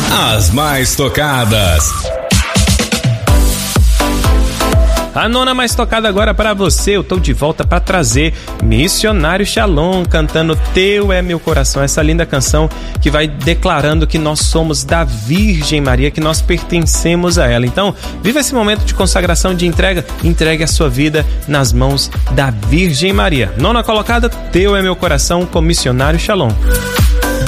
As mais tocadas. A nona mais tocada agora para você. Eu tô de volta para trazer Missionário Shalom cantando Teu é Meu Coração, essa linda canção que vai declarando que nós somos da Virgem Maria, que nós pertencemos a ela. Então, viva esse momento de consagração, de entrega. Entregue a sua vida nas mãos da Virgem Maria. Nona colocada, Teu é Meu Coração, com Missionário Shalom.